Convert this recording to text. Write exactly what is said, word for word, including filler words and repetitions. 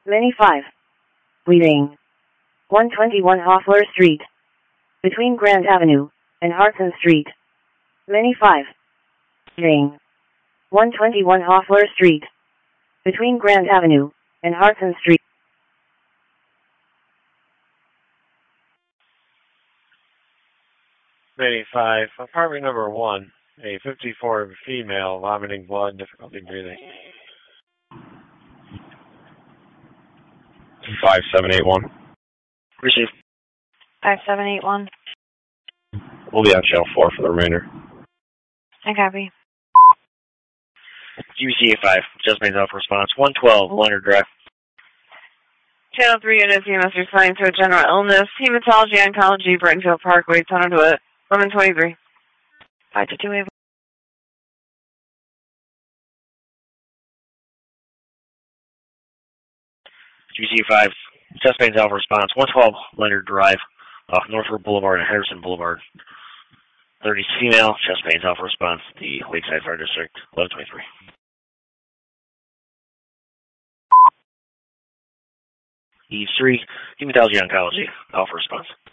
Many five. Bleeding. one twenty-one Hoffler Street. Between Grand Avenue and Hartson Street. Many five. Bleeding. one twenty-one Hoffler Street. Between Grand Avenue and Hartson Street. Many five. Apartment number one. A fifty-four female vomiting blood, difficulty breathing. five seven eight one. Receive. five seven eight one. We'll be on channel four for the remainder. I copy. U C A five, just made off response. one twelve, Leonard Drive. Channel three units, E M S responding to a general illness. Hematology, oncology, Brightonfield Parkway, tunnel to it. eleven twenty-three. five to two eight. U C A five, just made off response. one twelve, Leonard Drive, off Northwood Boulevard and Henderson Boulevard. thirty female, chest pains off response, the Lakeside Fire District, eleven twenty-three. Eve three, hematology oncology, off response.